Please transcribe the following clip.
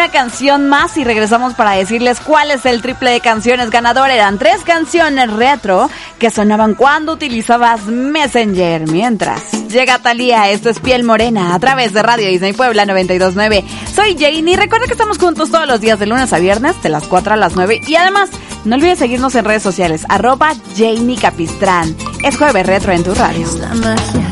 Una canción más y regresamos para decirles cuál es el triple de canciones ganador. Eran 3 canciones retro que sonaban cuando utilizabas Messenger. Mientras llega Thalía, esto es Piel Morena a través de Radio Disney Puebla 92.9. Soy Janie, recuerda que estamos juntos todos los días de lunes a viernes de las 4 a las 9 y además no olvides seguirnos en redes sociales @JanieCapistrán. Es Jueves Retro en tu radio. Es la magia